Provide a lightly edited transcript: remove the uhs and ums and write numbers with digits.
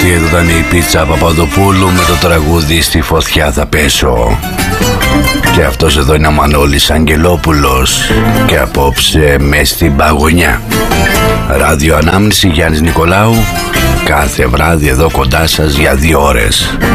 αυτή εδώ ήταν η Πίτσα Παπαδοπούλου με το τραγούδι «Στη φωτιά θα πέσω». Και αυτός εδώ είναι ο Μανώλης Αγγελόπουλος και απόψε μες στην παγωνιά. Ράδιο Ανάμνηση, Γιάννης Νικολάου, κάθε βράδυ εδώ κοντά σας για 2 ώρες.